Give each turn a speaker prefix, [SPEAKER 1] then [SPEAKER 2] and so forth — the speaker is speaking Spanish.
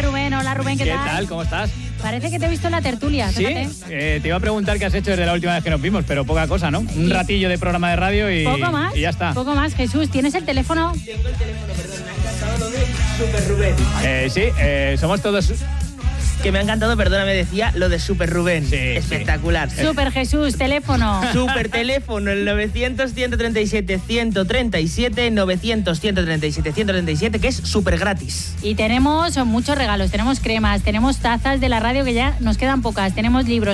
[SPEAKER 1] Rubén, hola Rubén, ¿qué tal?
[SPEAKER 2] ¿Qué tal? ¿Cómo estás?
[SPEAKER 1] Parece que te he visto en la tertulia.
[SPEAKER 2] Sí, te iba a preguntar qué has hecho desde la última vez que nos vimos, pero poca cosa, ¿no? Un ratillo de programa de radio y,
[SPEAKER 1] poco más,
[SPEAKER 2] y ya está.
[SPEAKER 1] Poco más, Jesús, ¿tienes el teléfono?
[SPEAKER 3] Tengo el teléfono, perdón, me ha encantado lo de Super Rubén.
[SPEAKER 2] Sí, somos todos...
[SPEAKER 3] Que me ha encantado, perdona, me decía lo de Super Rubén.
[SPEAKER 2] Sí,
[SPEAKER 3] espectacular.
[SPEAKER 2] sí.
[SPEAKER 1] Super Jesús, teléfono.
[SPEAKER 3] Super teléfono, el 900-137-137, 900-137-137, que es súper gratis.
[SPEAKER 1] Y tenemos muchos regalos, tenemos cremas, tenemos tazas de la radio que ya nos quedan pocas, tenemos libros.